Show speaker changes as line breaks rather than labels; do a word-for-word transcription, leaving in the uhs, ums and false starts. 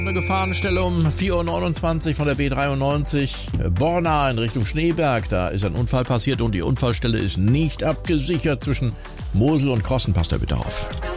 Eine Gefahrenstelle um vier Uhr neunundzwanzig von der B dreiundneunzig Borna in Richtung Schneeberg. Da ist ein Unfall passiert und die Unfallstelle ist nicht abgesichert. Zwischen Mosel und Krossen passt er bitte auf.